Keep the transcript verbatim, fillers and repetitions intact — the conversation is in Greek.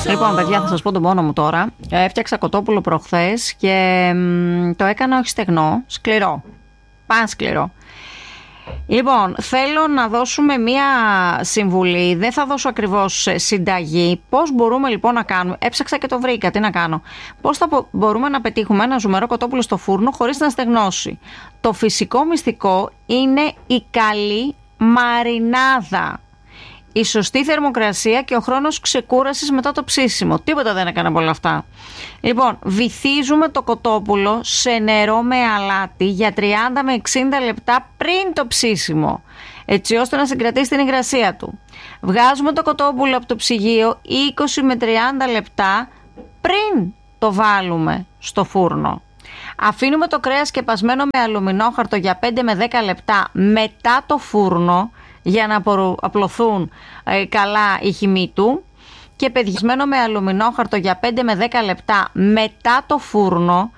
Λοιπόν, παιδιά, θα σας πω τον πόνο μου τώρα. Έφτιαξα κοτόπουλο προχθές και μ, το έκανα όχι στεγνό, σκληρό. Παν σκληρό. Λοιπόν, θέλω να δώσουμε μία συμβουλή, δεν θα δώσω ακριβώς συνταγή. Πώς μπορούμε λοιπόν να κάνουμε, έψαξα και το βρήκα, τι να κάνω. Πώς θα μπορούμε να πετύχουμε ένα ζουμερό κοτόπουλο στο φούρνο χωρίς να στεγνώσει. Το φυσικό μυστικό είναι η καλή μαρινάδα. Η σωστή θερμοκρασία και ο χρόνος ξεκούρασης μετά το ψήσιμο. Τίποτα δεν έκανα από όλα αυτά. Λοιπόν, βυθίζουμε το κοτόπουλο σε νερό με αλάτι για τριάντα με εξήντα λεπτά πριν το ψήσιμο, έτσι ώστε να συγκρατήσει την υγρασία του. Βγάζουμε το κοτόπουλο από το ψυγείο είκοσι με τριάντα λεπτά πριν το βάλουμε στο φούρνο. Αφήνουμε το κρέας σκεπασμένο με αλουμινόχαρτο για πέντε με δέκα λεπτά μετά το φούρνο, για να απλωθούν ε, καλά οι χυμοί του, και πεδιασμένο με αλουμινόχαρτο για πέντε με δέκα λεπτά μετά το φούρνο,